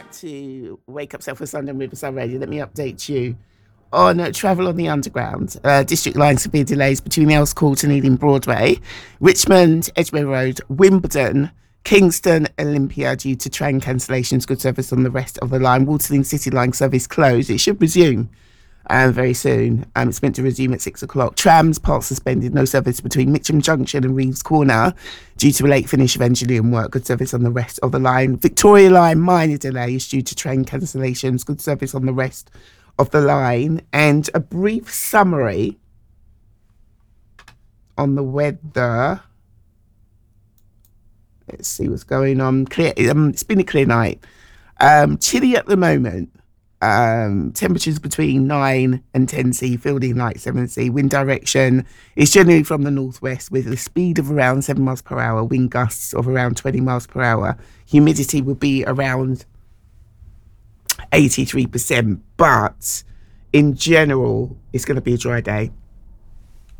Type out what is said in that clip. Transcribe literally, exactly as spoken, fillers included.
back to Wake Up South West London Riverside Radio. Let me update you on uh, travel on the Underground. Uh, District line severe delays between Earls Court and Ealing Broadway, Richmond, Edgware Road, Wimbledon, Kingston, Olympia due to train cancellations. Good service on the rest of the line. Waterloo City line service closed. It should resume um, very soon. Um, it's meant to resume at six o'clock. Trams part suspended. No service between Mitcham Junction and Reeves Corner due to a late finish of engineering work. Good service on the rest of the line. Victoria line minor delays due to train cancellations. Good service on the rest of the line. And a brief summary on the weather. Let's see what's going on. Clear. Um, it's been a clear night. Um, chilly at the moment. Um, temperatures between nine and ten C, feeling like seven C. Wind direction is generally from the northwest with a speed of around seven miles per hour. Wind gusts of around twenty miles per hour. Humidity would be around eighty-three percent. But in general, it's going to be a dry day.